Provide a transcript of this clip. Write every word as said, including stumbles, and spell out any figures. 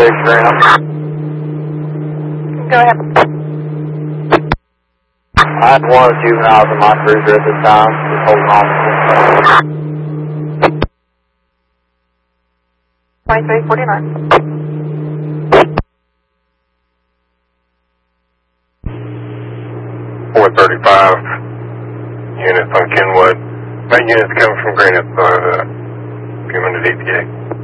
six, Graham. Go ahead. I had one of the juveniles in my cruiser at this time, just holding on. twenty-three forty-nine. four thirty-five units on Kenwood. That unit's coming from Greenup, uh, coming to D P A.